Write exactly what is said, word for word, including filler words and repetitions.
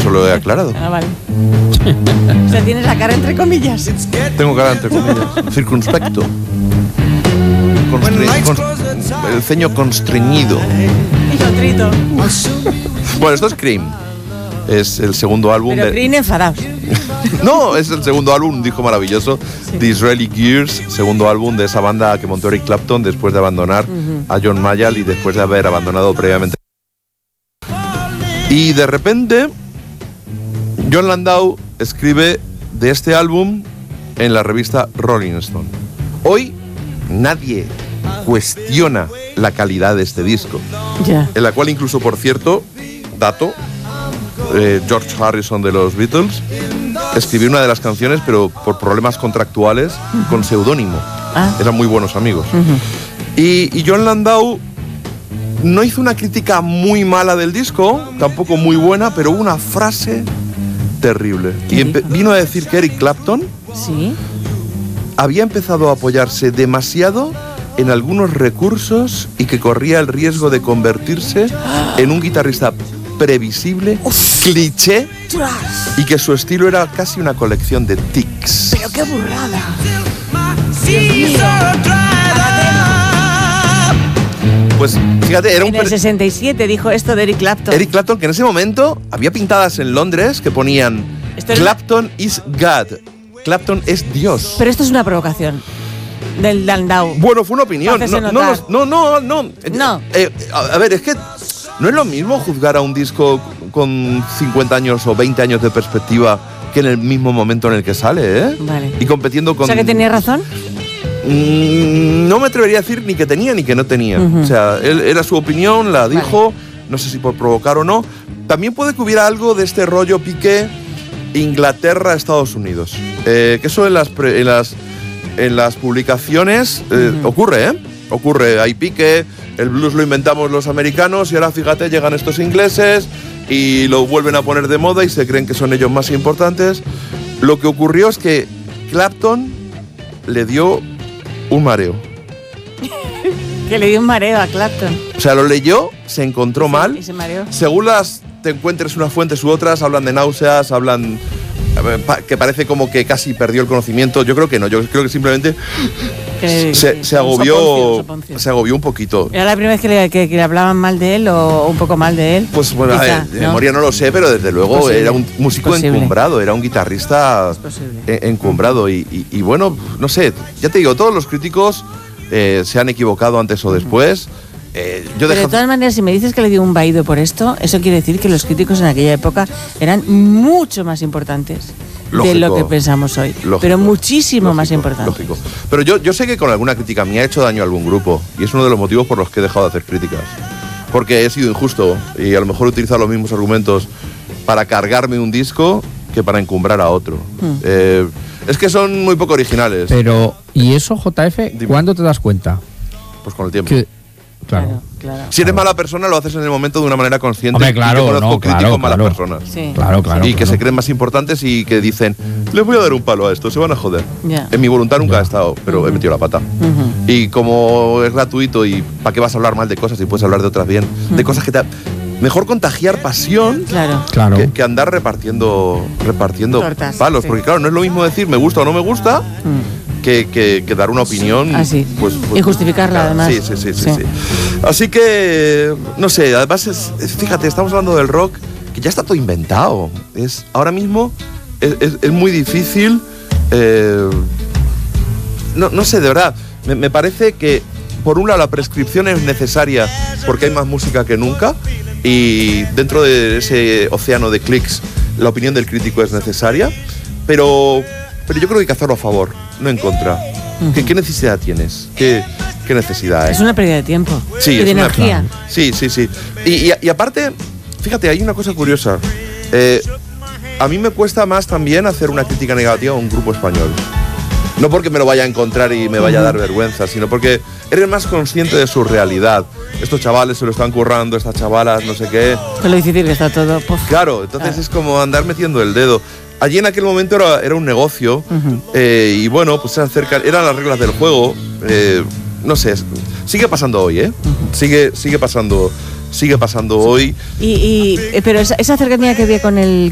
eso lo he aclarado. Ah, vale. O sea, tienes la cara entre comillas. Tengo cara entre comillas. Circunspecto. Constre- const- el ceño constreñido. Y Cotrito. Bueno, esto es Cream. Es el segundo álbum Pero de... Green enfadados. No, es el segundo álbum, un disco maravilloso, sí. The Israeli Gears, segundo álbum de esa banda que montó Eric Clapton después de abandonar uh-huh. a John Mayall y después de haber abandonado previamente. Y de repente, Jon Landau escribe de este álbum en la revista Rolling Stone. Hoy nadie cuestiona la calidad de este disco, yeah. en la cual incluso, por cierto, dato, eh, George Harrison de los Beatles escribió una de las canciones, pero por problemas contractuales, uh-huh. con seudónimo. Ah. Eran muy buenos amigos. Uh-huh. Y, y Jon Landau no hizo una crítica muy mala del disco, tampoco muy buena, pero una frase terrible. Y empe- vino a decir que Eric Clapton ¿Sí? había empezado a apoyarse demasiado en algunos recursos y que corría el riesgo de convertirse en un guitarrista previsible, Uf. cliché, y que su estilo era casi una colección de tics. Pero qué burrada. Pues fíjate, era un... En el sesenta y siete dijo esto de Eric Clapton. Eric Clapton, que en ese momento había pintadas en Londres que ponían Clapton is God. Clapton es Dios. Pero esto es una provocación del Landau. Bueno, fue una opinión. No, no, no, no, no. No. Eh, a, a ver, es que no es lo mismo juzgar a un disco con cincuenta años o veinte años de perspectiva que en el mismo momento en el que sale, ¿eh? Vale. Y compitiendo con... O sea, que tenía razón. Mm, no me atrevería a decir ni que tenía ni que no tenía. Uh-huh. O sea, él, era su opinión, la dijo, vale. No sé si por provocar o no. También puede que hubiera algo de este rollo Piqué Inglaterra, Estados Unidos. Eh, que eso en las, pre, en las, en las publicaciones eh, uh-huh. ocurre, ¿eh? Ocurre, hay pique, el blues lo inventamos los americanos y ahora fíjate, llegan estos ingleses y lo vuelven a poner de moda y se creen que son ellos más importantes. Lo que ocurrió es que Clapton le dio un mareo. Que le dio un mareo a Clapton. O sea, lo leyó, se encontró sí, mal. Y se mareó. Según las te encuentres unas fuentes u otras, hablan de náuseas, hablan que parece como que casi perdió el conocimiento. Yo creo que no, yo creo que simplemente que, se, que, se agobió soponcio, soponcio. se agobió un poquito. ¿Era la primera vez que le, que, que le hablaban mal de él o un poco mal de él? Pues bueno, Quizá, a ver, de ¿no? memoria no lo sé, pero desde luego posible, era un músico encumbrado, era un guitarrista encumbrado y, y, y bueno, no sé, ya te digo, todos los críticos eh, se han equivocado antes o después. Eh, yo Pero de todas maneras, si me dices que le dio un vaído por esto, eso quiere decir que los críticos en aquella época eran mucho más importantes lógico, de lo que pensamos hoy. Lógico, pero muchísimo lógico, más importantes. Lógico. Pero yo, yo sé que con alguna crítica me ha hecho daño a algún grupo y es uno de los motivos por los que he dejado de hacer críticas. Porque he sido injusto y a lo mejor he utilizado los mismos argumentos para cargarme un disco que para encumbrar a otro. Hmm. Eh, es que son muy poco originales. Pero, ¿y eso, J F, Dime. ¿cuándo te das cuenta? Pues con el tiempo. Que Claro, claro. Si eres mala persona, lo haces en el momento de una manera consciente. Hombre, claro, y yo conozco no, críticos claro, malas claro. personas. Sí. Claro, claro. Y que claro. se creen más importantes y que dicen, les voy a dar un palo a esto, se van a joder. Yeah. En mi voluntad nunca yeah. he estado, pero uh-huh. he metido la pata. Uh-huh. Y como es gratuito y ¿para qué vas a hablar mal de cosas si puedes hablar de otras bien? Uh-huh. De cosas que te... Mejor contagiar pasión claro. Claro. Que, que andar repartiendo, repartiendo Tortas, palos. sí. Porque claro, no es lo mismo decir me gusta o no me gusta... Uh-huh. Que, que, que dar una opinión ah, sí. pues, pues, y justificarla además. Sí, sí, sí, sí, sí. sí. Así que, no sé, además, es, es, fíjate, estamos hablando del rock, que ya está todo inventado. Es, ahora mismo es, es, es muy difícil, eh, no, no sé, de verdad, me, me parece que, por un lado, la prescripción es necesaria porque hay más música que nunca y dentro de ese océano de clics, la opinión del crítico es necesaria, pero... Pero yo creo que hay que hacerlo a favor, no en contra. Uh-huh. ¿Qué, ¿Qué necesidad tienes? ¿Qué, qué necesidad hay? Es una pérdida de tiempo. Sí, y es de una, energía. Sí, sí, sí. Y, y, y aparte, fíjate, hay una cosa curiosa. Eh, a mí me cuesta más también hacer una crítica negativa a un grupo español. No porque me lo vaya a encontrar y me vaya a dar vergüenza, sino porque eres más consciente de su realidad. Estos chavales se lo están currando, estas chavalas, no sé qué. Con lo difícil que está todo. Puff. Claro, entonces ah. es como andar metiendo el dedo. Allí en aquel momento era, era un negocio uh-huh. eh, y bueno, pues se acercan, eran las reglas del juego. Eh, no sé, sigue pasando hoy, ¿eh? Uh-huh. Sigue, sigue pasando, sigue pasando hoy. Y, y pero esa, esa cercanía que había con el